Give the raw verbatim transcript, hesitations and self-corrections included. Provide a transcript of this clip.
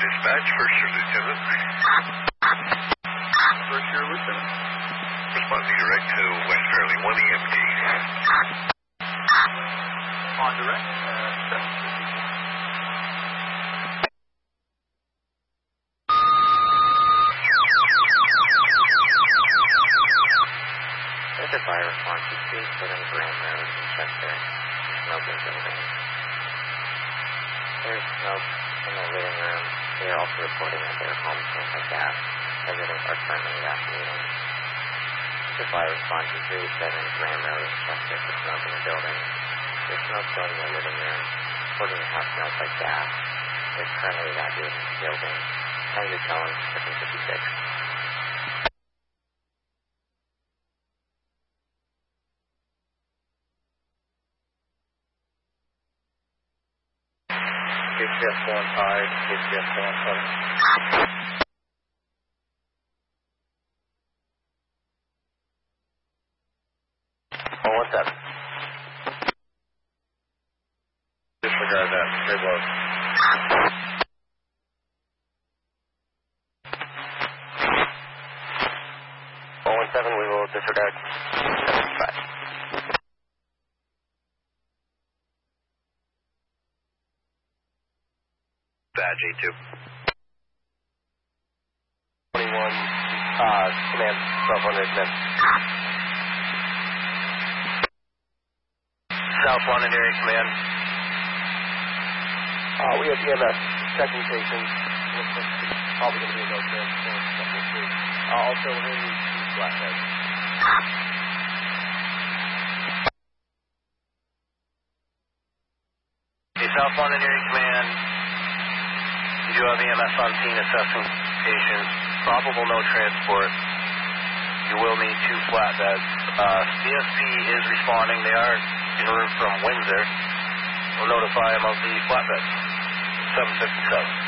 dispatch, First Year Lieutenant. First Year Lieutenant. Responding direct to West Fairley, one E M T. On direct, uh, seven fifty. There's a fire response to Street, seven Graham Road in Chester. Smoke in building. There's smoke in the living room. They are also reporting that their home smells like gas. Residents are currently evacuating. There's a fire response to Street, seven Graham Road in Chester for smoke in the building. There's smoke going in the living room. Reporting the house smells like gas. They're currently evacuating the building. Negative tone, seven fifty-six. K C S one five, K C S one seven. one one seven. Disregard that. Stay low. one one seven, we will disregard. seven five. Badge A two. twenty-one, uh, command, cell phone command. South London area command. Uh, we have E M S checking stations. Looks like it's probably going to be a no transfer. We'll see. Uh, also, Henry two flatbed. Okay, South London area command. You do have E M S on scene assessing patients. Probable no transport. You will need two flatbeds. Uh, C S P is responding. They are en route from Windsor. We'll notify them of the flatbed. seven fifty-seven.